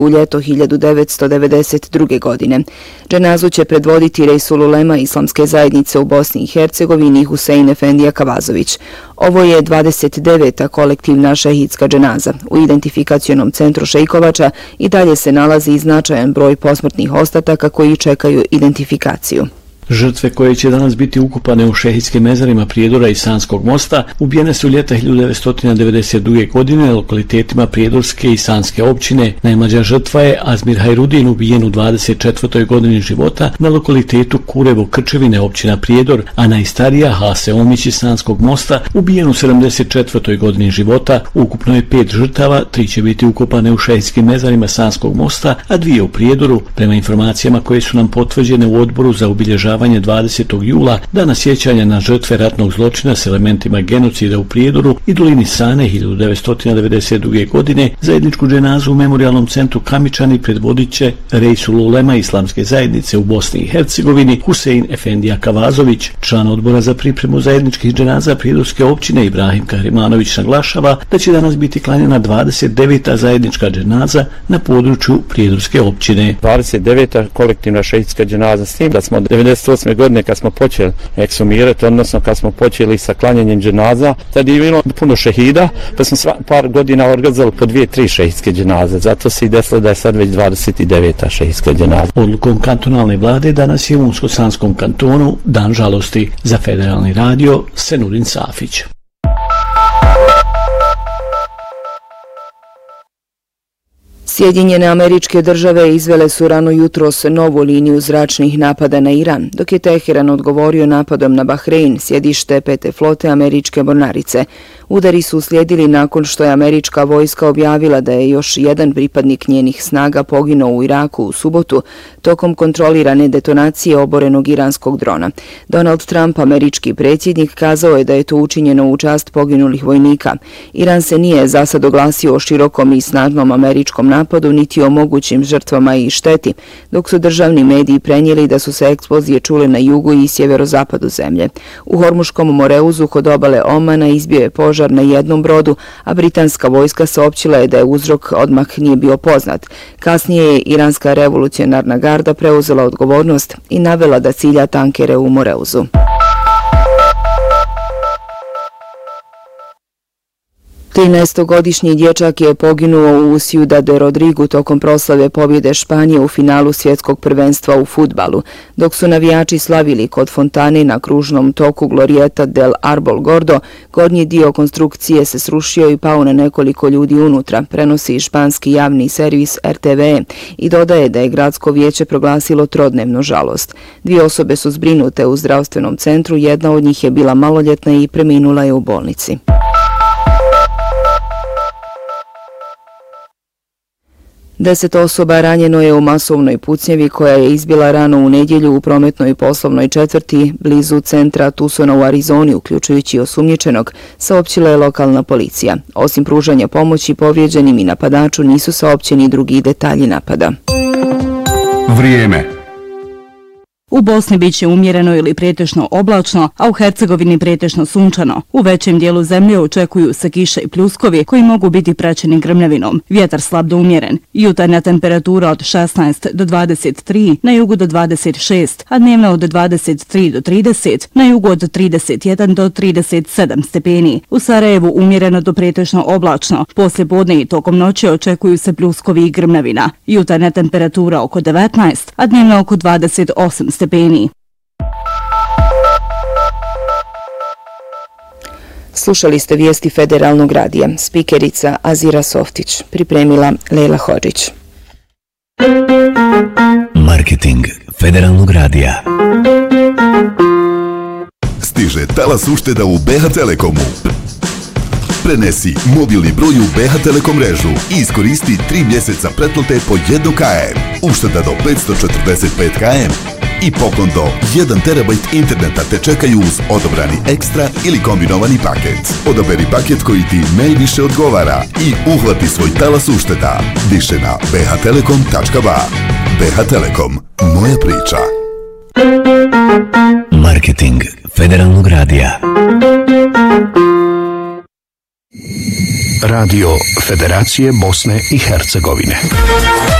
u ljeto 1992. godine. Dženazu će predvoditi Reisul Ulema Islamske zajednice u Bosni i Hercegovini Husein Efendija Kavazović. Ovo je 29. kolektivna šehidska dženaza. U identifikacionom centru Šejkovača i dalje se nalazi značajan broj posmrtnih ostataka koji čekaju identifikaciju. Žrtve koje će danas biti ukopane u šehidskim mezarima Prijedora i Sanskog mosta ubijene su ljeta 1992. godine na lokalitetima Prijedorske i Sanske općine. Najmlađa žrtva je Azmir Hajrudin, ubijen u 24. godini života na lokalitetu Kurevo Krčevine, općina Prijedor, a najstarija Hase Omić iz Sanskog mosta, ubijen u 74. godini života. Ukupno je 5 žrtava, 3 će biti ukopane u šehidskim mezarima Sanskog mosta, a 2 u Prijedoru. Prema informacijama koje su nam potvrđene u odboru za obilježavanje 20. jula, dana sjećanja na žrtve ratnog zločina s elementima genocida u Prijedoru i dolini Sane 1992. godine, zajedničku dženazu u memorijalnom centru Kamičani predvodit će Reisul Ulema Islamske zajednice u Bosni i Hercegovini Husein Efendija Kavazović. Član odbora za pripremu zajedničkih dženaza Prijedorske općine Ibrahim Kahrimanović naglašava da će danas biti klanjena 29. zajednička dženaza na području Prijedorske općine. 29. kolektivna šehidska dženaza, s tim da smo 98. godine kad smo počeli eksumirati, odnosno kad smo počeli sa klanjanjem dženaza, tad je bilo puno šehida, pa smo par godina organizovali po 2-3 šehidske dženaze, zato se i desilo da je sad već 29. šehidska dženaza. Odlukom kantonalne vlade danas je u Unsko-Sanskom kantonu dan žalosti. Za Federalni radio Senurin Safić. Sjedinjene Američke Države izvele su rano jutros novu liniju zračnih napada na Iran, dok je Teheran odgovorio napadom na Bahrein, sjedište 5. flote američke mornarice. Udari su uslijedili nakon što je američka vojska objavila da je još jedan pripadnik njenih snaga poginuo u Iraku u subotu tokom kontrolirane detonacije oborenog iranskog drona. Donald Trump, američki predsjednik, kazao je da je to učinjeno u čast poginulih vojnika. Iran se nije za sad oglasio o širokom i snažnom američkom napadu niti o mogućim žrtvama i šteti, dok su državni mediji prenijeli da su se eksplozije čule na jugu i sjeverozapadu zemlje. U Hormuškom Moreuzu kod obale Omana izbio je požar na jednom brodu, a britanska vojska saopćila je da je uzrok odmah nije bio poznat. Kasnije je Iranska revolucionarna garda preuzela odgovornost i navela da cilja tankere u Moreuzu. Trinaestogodišnji dječak je poginuo u Ciudad de Rodrigu tokom proslave pobjede Španije u finalu svjetskog prvenstva u fudbalu. Dok su navijači slavili kod fontane na kružnom toku Glorieta del Arbol Gordo, gornji dio konstrukcije se srušio i pao na nekoliko ljudi unutra, prenosi španski javni servis RTVE i dodaje da je gradsko vijeće proglasilo trodnevnu žalost. 2 osobe su zbrinute u zdravstvenom centru, jedna od njih je bila maloljetna i preminula je u bolnici. 10 osoba ranjeno je u masovnoj pucnjevi koja je izbila rano u nedjelju u prometnoj i poslovnoj četvrti blizu centra Tucsona u Arizoni, uključujući osumnjičenog, saopćila je lokalna policija. Osim pružanja pomoći povrijeđenim i napadaču nisu saopćeni drugi detalji napada. Vrijeme. U Bosni biće umjereno ili pretežno oblačno, a u Hercegovini pretežno sunčano. U većem dijelu zemlje očekuju se kiše i pljuskovi koji mogu biti praćeni grmljavinom. Vjetar slab do umjeren. Jutarnja temperatura od 16 do 23, na jugu do 26, a dnevna od 23 do 30, na jugu od 31 do 37 stepeni. U Sarajevu umjereno do pretežno oblačno. Poslije podne i tokom noći očekuju se pljuskovi i grmljavina. Jutarnja temperatura oko 19, a dnevna oko 28 stepeni. Slušali ste vijesti Federalnog radija. Spikerica Azira Softić, pripremila Lejla Hodžić. Marketing Federalnog radija. Stiže talas ušteda u BH Telekomu. Prenesi mobilni broj u BH Telekom mrežu i iskoristi 3 mjeseca pretplate po 1 km. Ušteda do 545 km i poklon do 1 terabajt interneta te čekaju uz odabrani ekstra ili kombinovani paket. Odaberi paket koji ti najviše odgovara i uhvati svoj talas ušteda. Više na bhtelekom.ba. BH Telekom. Moja priča. Marketing Federalnog radija. Radio Federacije Bosne i Hercegovine.